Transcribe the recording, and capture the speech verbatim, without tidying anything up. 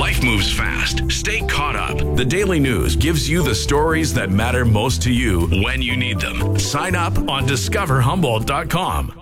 Life moves fast. Stay caught up. The Daily News gives you the stories that matter most to you when you need them. Sign up on discover humboldt dot com.